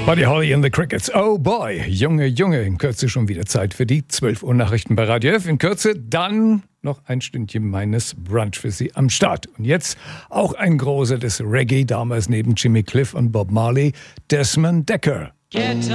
Buddy Holly and the Crickets. Oh boy, Junge, in Kürze schon wieder Zeit für die 12 Uhr Nachrichten bei Radio F. In Kürze dann noch ein Stündchen meines Brunch für Sie am Start. Und jetzt auch ein Großer des Reggae, damals neben Jimmy Cliff und Bob Marley, Desmond Dekker.